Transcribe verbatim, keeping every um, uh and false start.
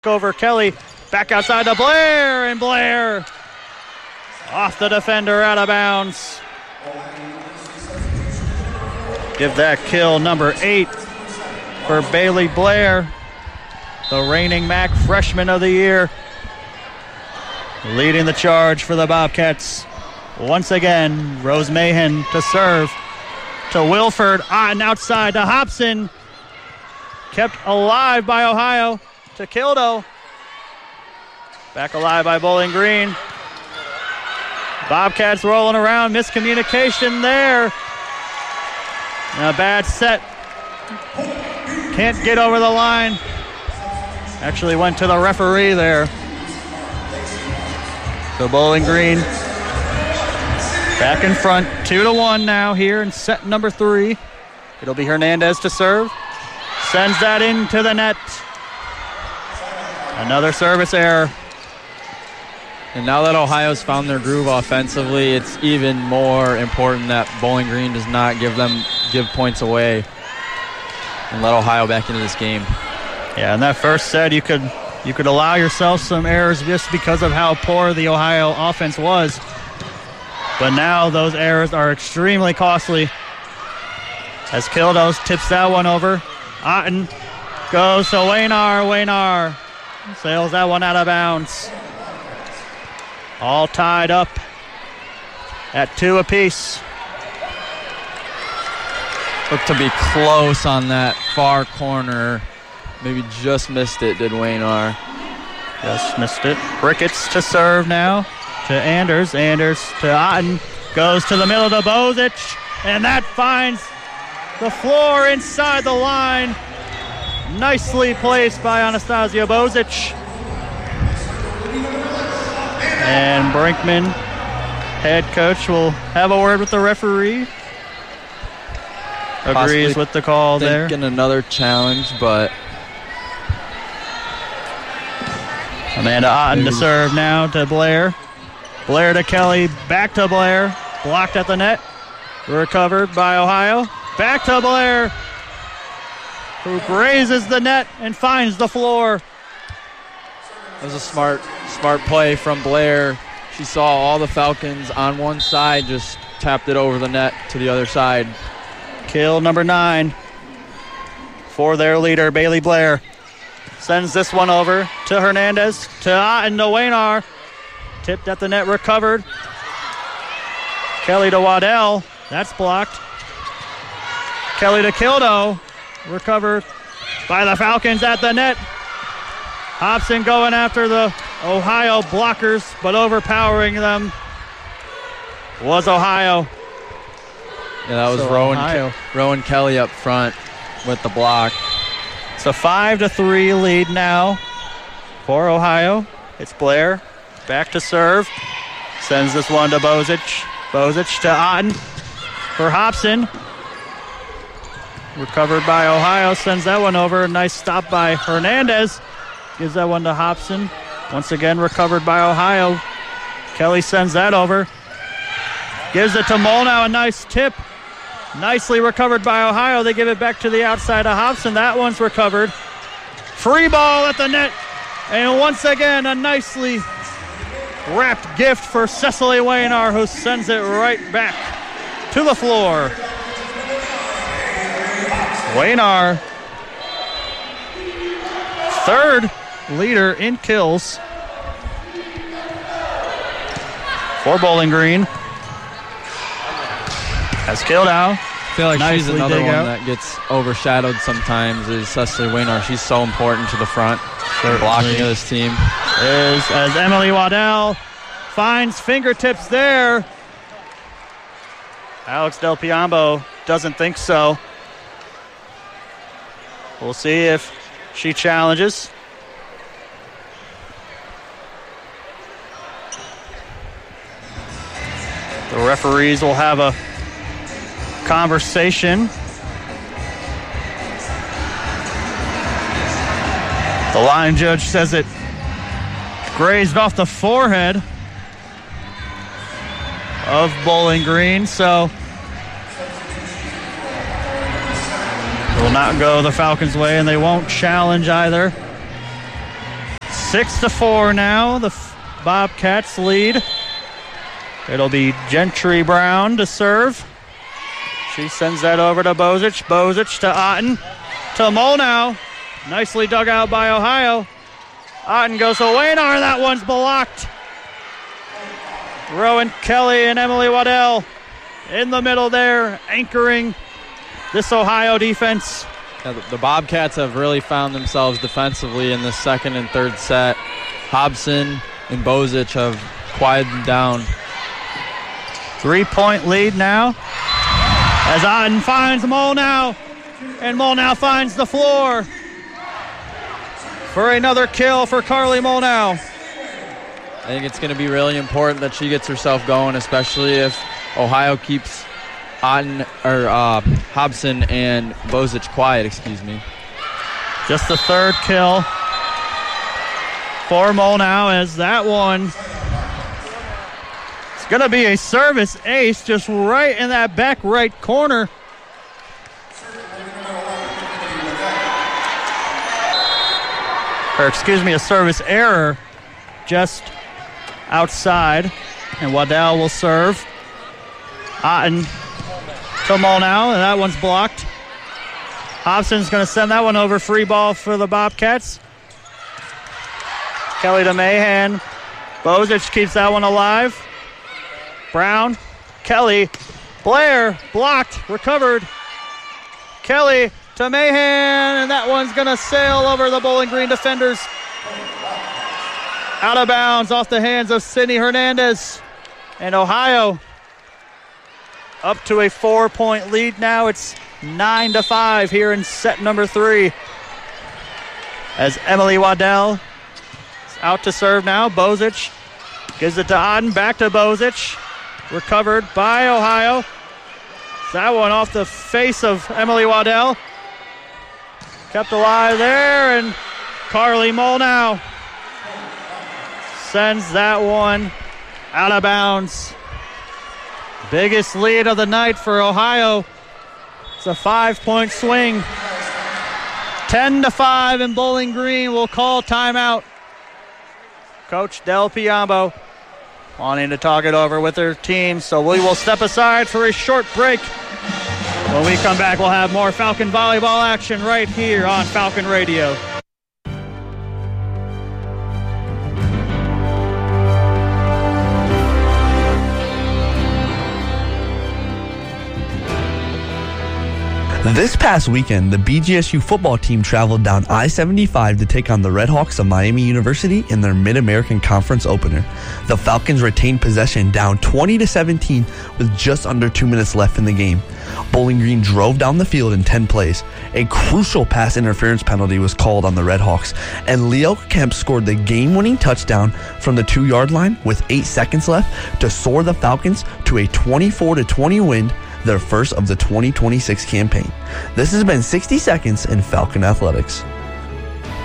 over Kelly, back outside to Blair, and Blair off the defender, out of bounds. Give that kill number eight for Bailey Blair, the reigning M A C Freshman of the Year, leading the charge for the Bobcats. Once again, Rose Mahan to serve to Wilford, on outside to Hobson, kept alive by Ohio. To Kildo. Back alive by Bowling Green. Bobcats rolling around. Miscommunication there. And a bad set. Can't get over the line. Actually went to the referee there. So Bowling Green back in front. Two to one now here in set number three. It'll be Hernandez to serve. Sends that into the net. Another service error. And now that Ohio's found their groove offensively, it's even more important that Bowling Green does not give them give points away and let Ohio back into this game. Yeah, in that first set, you could you could allow yourself some errors just because of how poor the Ohio offense was. But now those errors are extremely costly. As Kildos tips that one over. Otten goes to Waynar. Waynar sails that one out of bounds. All tied up at two apiece. Looked to be close on that far corner. Maybe just missed it, did Waynar. Just missed it. Ricketts to serve now to Anders. Anders to Otten. Goes to the middle to Bozic. And that finds the floor inside the line. Nicely placed by Anastasia Bozic. And Brinkman, head coach, will have a word with the referee. Agrees Possibly with the call there. Thinking another challenge, but Amanda Otten to serve now to Blair. Blair to Kelly, back to Blair. Blocked at the net. Recovered by Ohio. Back to Blair, who grazes the net and finds the floor. It was a smart, smart play from Blair. She saw all the Falcons on one side, just tapped it over the net to the other side. Kill number nine for their leader, Bailey Blair. Sends this one over to Hernandez, to Otten, to Waynar. Tipped at the net, recovered. Kelly to Waddell. That's blocked. Kelly to Kildo. Recovered by the Falcons at the net. Hobson going after the Ohio blockers, but overpowering them was Ohio. Yeah, that was so Rowan, Ke- Rowan Kelly up front with the block. It's a five to three lead now for Ohio. It's Blair back to serve. Sends this one to Bozic. Bozic to Otten for Hobson. Recovered by Ohio. Sends that one over. Nice stop by Hernandez. Gives that one to Hobson. Once again recovered by Ohio. Kelly sends that over. Gives it to Molnau. A nice tip. Nicely recovered by Ohio. They give it back to the outside of Hobson. That one's recovered. Free ball at the net. And once again, a nicely wrapped gift for Cecily Waynar, who sends it right back to the floor. Waynar, third leader in kills for Bowling Green. Has killed out. I feel like she's another one out. that gets overshadowed sometimes is Cecily Waynar. She's so important to the front, the blocking of this team. Is as Emily Waddell finds fingertips there. Alex Del Piombo doesn't think so. We'll see if she challenges. The referees will have a conversation. The line judge says it grazed off the forehead of Bowling Green, so will not go the Falcons' way, and they won't challenge either. Six to four now. The Bobcats lead. It'll be Gentry Brown to serve. She sends that over to Bozic. Bozic to Otten. To Molnau. Nicely dug out by Ohio. Otten goes to Waynar. That one's blocked. Rowan Kelly and Emily Waddell in the middle there, anchoring this Ohio defense. Yeah, the, the Bobcats have really found themselves defensively in the second and third set. Hobson and Bozic have quieted down. Three-point lead now as Otten finds Molnau, and Molnau finds the floor for another kill for Carly Molnau. I think it's going to be really important that she gets herself going, especially if Ohio keeps Otten or uh, Hobson and Bozic quiet. Excuse me. Just the third kill for Molnau as that one. It's going to be a service ace just right in that back right corner. Or excuse me, a service error just outside. And Waddell will serve. Otten to Molnau, and that one's blocked. Hobson's going to send that one over. Free ball for the Bobcats. Kelly to Mahan. Bozic keeps that one alive. Brown, Kelly, Blair, blocked, recovered. Kelly to Mahan, and that one's going to sail over the Bowling Green defenders. Out of bounds off the hands of Sydney Hernandez. And Ohio up to a four-point lead now. It's nine to five here in set number three. As Emily Waddell is out to serve now. Bozic gives it to Otten. Back to Bozic. Recovered by Ohio. That one off the face of Emily Waddell. Kept alive there, and Carly Molnau sends that one out of bounds. Biggest lead of the night for Ohio. It's a five-point swing. ten to five, and Bowling Green will call timeout. Coach Del Piombo wanting to talk it over with their team, so we will step aside for a short break. When we come back, we'll have more Falcon volleyball action right here on Falcon Radio. This past weekend, the B G S U football team traveled down I seventy-five to take on the Red Hawks of Miami University in their Mid-American Conference opener. The Falcons retained possession down twenty to seventeen with just under two minutes left in the game. Bowling Green drove down the field in ten plays. A crucial pass interference penalty was called on the Red Hawks, and Leo Kemp scored the game-winning touchdown from the two-yard line with eight seconds left to soar the Falcons to a twenty-four to twenty win, their first of the twenty twenty-six campaign. This has been sixty Seconds in Falcon Athletics.